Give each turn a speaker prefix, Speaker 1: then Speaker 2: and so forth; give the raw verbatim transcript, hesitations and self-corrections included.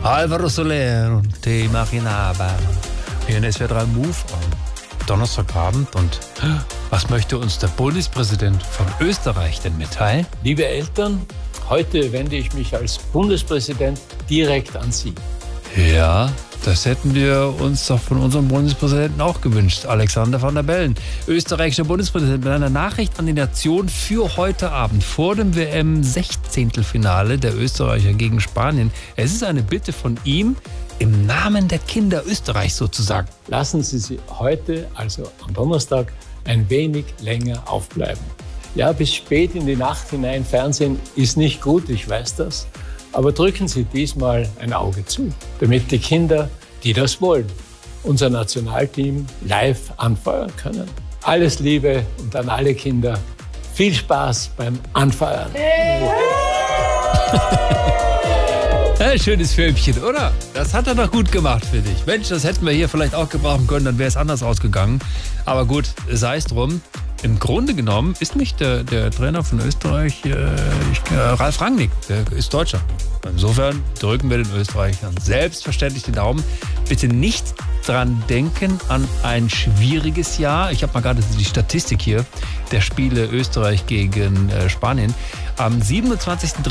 Speaker 1: Alvaro Soler und die Marinaba. Hier in S W R drei Move am Donnerstagabend. Und was möchte uns der Bundespräsident von Österreich denn mitteilen?
Speaker 2: Liebe Eltern, heute wende ich mich als Bundespräsident direkt an Sie.
Speaker 1: Ja, das hätten wir uns doch von unserem Bundespräsidenten auch gewünscht. Alexander Van der Bellen, österreichischer Bundespräsident, mit einer Nachricht an die Nation für heute Abend vor dem W M-Sechzehntelfinale der Österreicher gegen Spanien. Es ist eine Bitte von ihm im Namen der Kinder Österreichs sozusagen.
Speaker 2: Lassen Sie sie heute, also am Donnerstag, ein wenig länger aufbleiben. Ja, bis spät in die Nacht hinein Fernsehen ist nicht gut, ich weiß das. Aber drücken Sie diesmal ein Auge zu, damit die Kinder, die das wollen, unser Nationalteam live anfeuern können. Alles Liebe und an alle Kinder. Viel Spaß beim Anfeuern.
Speaker 1: Ja, schönes Filmchen, oder? Das hat er doch gut gemacht, finde ich. Mensch, das hätten wir hier vielleicht auch gebrauchen können, dann wäre es anders ausgegangen. Aber gut, sei es drum. Im Grunde genommen ist nicht der, der Trainer von Österreich, äh, ich, äh, Ralf Rangnick, der ist Deutscher. Insofern drücken wir den Österreichern selbstverständlich die Daumen. Bitte nicht dran denken an ein schwieriges Jahr. Ich habe mal gerade die Statistik hier der Spiele Österreich gegen äh, Spanien. Am siebenundzwanzigsten